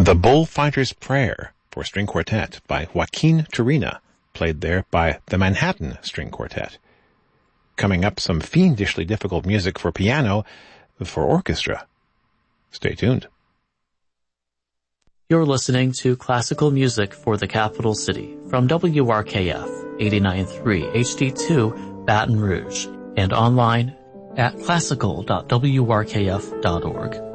The Bullfighter's Prayer for String Quartet by Joaquin Turina, played there by the Manhattan String Quartet. Coming up, some fiendishly difficult music for piano for orchestra. Stay tuned. You're listening to Classical Music for the Capital City from WRKF 89.3 HD2 Baton Rouge and online at classical.wrkf.org.